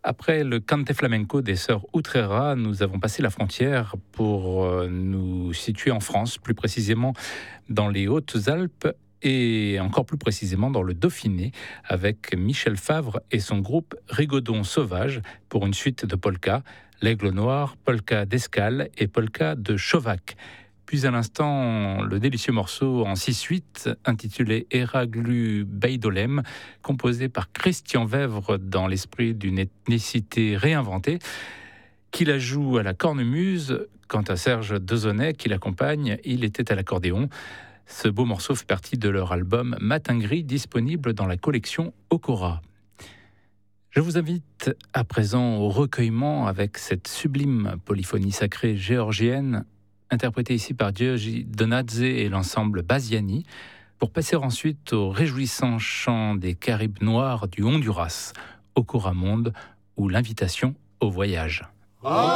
Après le Cante Flamenco des sœurs Utrera, nous avons passé la frontière pour nous situer en France, plus précisément dans les Hautes-Alpes et encore plus précisément dans le Dauphiné, avec Michel Favre et son groupe Rigodon Sauvage pour une suite de polkas, l'Aigle Noir, polka d'Escale et polka de Chovac. Puis à l'instant, le délicieux morceau en 6/8 intitulé Eraglu Beidolem, composé par Christian Vèvre dans l'esprit d'une ethnicité réinventée, qui la joue à la cornemuse. Quant à Serge Dezonnet qui l'accompagne, il était à l'accordéon. Ce beau morceau fait partie de leur album Matin Gris, disponible dans la collection Okora. Je vous invite à présent au recueillement avec cette sublime polyphonie sacrée géorgienne, interprétée ici par György Donadze et l'ensemble Baziani, pour passer ensuite au réjouissant chant des Caribes noirs du Honduras, Okora Monde, ou l'invitation au voyage.